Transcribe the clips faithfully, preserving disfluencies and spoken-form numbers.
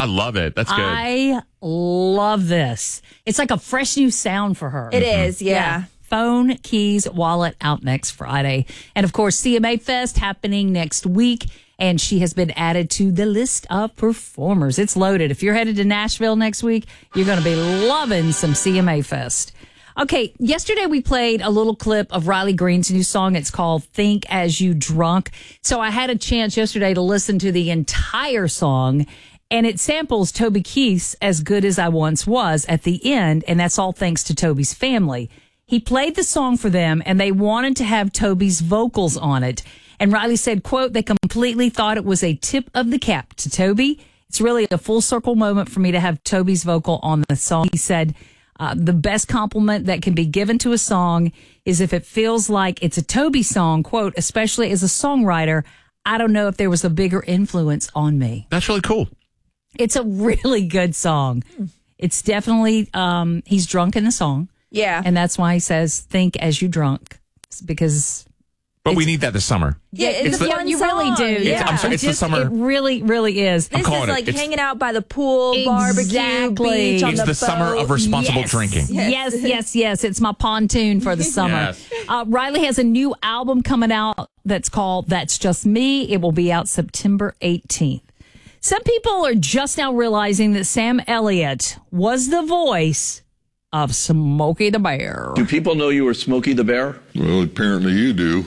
I love it. That's good. I love this. It's like a fresh new sound for her. It is, yeah. yeah. Phone, Keys, Wallet out next Friday. And of course, C M A Fest happening next week. And she has been added to the list of performers. It's loaded. If you're headed to Nashville next week, you're going to be loving some C M A Fest. Okay, yesterday we played a little clip of Riley Green's new song. It's called Think As You Drunk. So I had a chance yesterday to listen to the entire song, and it samples Toby Keith's As Good As I Once Was at the end, and that's all thanks to Toby's family. He played the song for them, and they wanted to have Toby's vocals on it. And Riley said, quote, they completely thought it was a tip of the cap to Toby. It's really a full circle moment for me to have Toby's vocal on the song. He said, uh, the best compliment that can be given to a song is if it feels like it's a Toby song, quote, especially as a songwriter. I don't know if there was a bigger influence on me. That's really cool. It's a really good song. It's definitely, um, he's drunk in the song. Yeah. And that's why he says, think as you drunk. It's because... But we need that this summer. Yeah, it's, It's a the- fun You really do. song. Yeah. I'm sorry, It it's the just- summer- It really, really is. This calling is it. like It's- hanging out by the pool, barbecue, Exactly. beach, on It's the the summer boat. of responsible yes. drinking. Yes, yes, yes. It's my pontoon for the summer. Yes. Uh, Riley has a new album coming out that's called That's Just Me. It will be out September eighteenth. Some people are just now realizing that Sam Elliott was the voice of Smokey the Bear. Do people know you were Smokey the Bear? Well, apparently you do.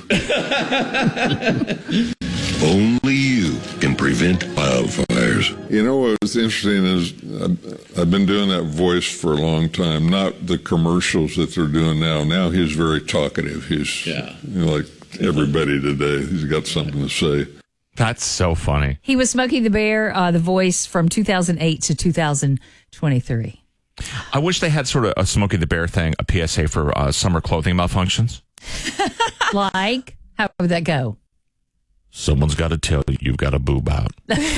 Only you can prevent wildfires. You know what's interesting is I've, I've been doing that voice for a long time, not the commercials that they're doing now. Now he's very talkative. He's Yeah. you know, like everybody today. He's got something to say. That's so funny. He was Smokey the Bear, uh, the voice from two thousand eight to two thousand twenty-three. I wish they had sort of a Smokey the Bear thing, a P S A for uh, summer clothing malfunctions. Like, how would that go? Someone's got to tell you you've got a boob out.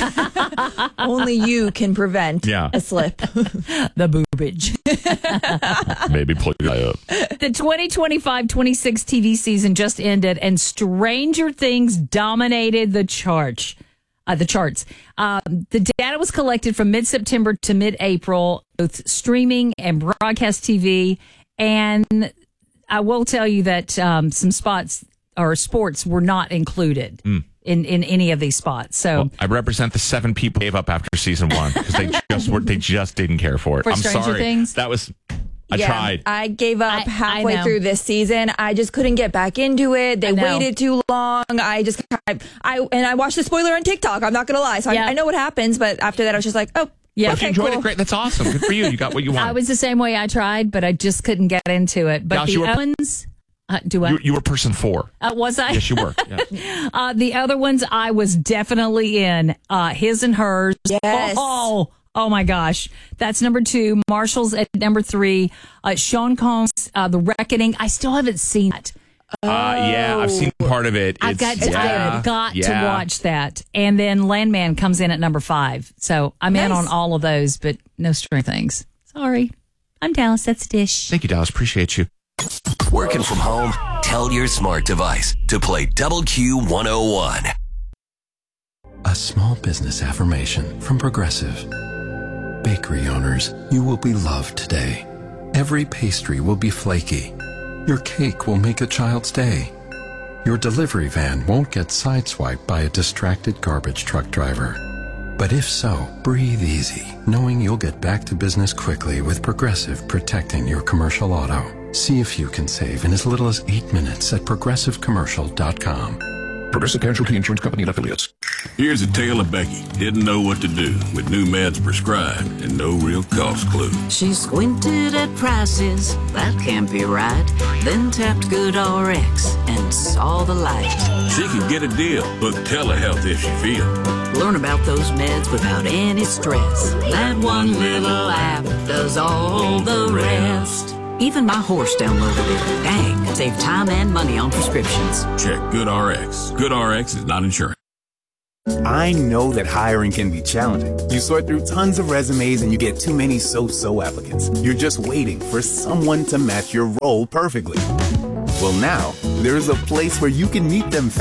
Only you can prevent Yeah. a slip. The boobage. Maybe play that up. The twenty twenty-five twenty-six T V season just ended, and Stranger Things dominated the charts. Uh, the charts. Um, the data was collected from mid-September to mid-April, both streaming and broadcast T V. And I will tell you that um, some spots or sports were not included mm. in, in any of these spots. So Well, I represent the seven people who gave up after season one because they just were, they just didn't care for it. For I'm Stranger sorry. Things? That was. I yeah, tried. I gave up I- I halfway know. through this season. I just couldn't get back into it. They I know. waited too long. I just, I, I, and I watched the spoiler on TikTok. I'm not going to lie. So Yeah. I, I know what happens, but after that, I was just like, oh, Yeah. If you okay, enjoyed cool. it, great. That's awesome. Good for you. You got what you wanted. I was the same way. I tried, but I just couldn't get into it. But Josh, the you were- other ones, uh, do I? you, you were person four. Uh, was I? Yes, you were. Yeah. Uh, the other ones I was definitely in. Uh, his and hers. Yes. Oh, oh my gosh. That's number two. Marshall's at number three. Uh, Sean Combs, uh, The Reckoning. I still haven't seen it. Uh, yeah, I've seen part of it. I've It's- got to, yeah, I've got to yeah. watch that. And then Landman comes in at number five. So I'm in Nice. on all of those, but no Stranger Things. Sorry. I'm Dallas. That's Dish. Thank you, Dallas. Appreciate you. Working from home? Tell your smart device to play Double Q one oh one. A small business affirmation from Progressive. Bakery owners, you will be loved today. Every pastry will be flaky. Your cake will make a child's day. Your delivery van won't get sideswiped by a distracted garbage truck driver. But if so, breathe easy, knowing you'll get back to business quickly with Progressive protecting your commercial auto. See if you can save in as little as eight minutes at progressive commercial dot com. Progressive Casualty Insurance Company and Affiliates. Here's a tale of Becky. Didn't know what to do with new meds prescribed and no real cost clue. She squinted at prices, that can't be right. Then tapped GoodRx and saw the light. She could get a deal. Book telehealth if she feels. Learn about those meds without any stress. That one little app does all the rest. Even my horse downloaded it. Dang, save time and money on prescriptions. Check GoodRx. GoodRx is not insurance. I know that hiring can be challenging. You sort through tons of resumes and you get too many so-so applicants. You're just waiting for someone to match your role perfectly. Well, now, there's a place where you can meet them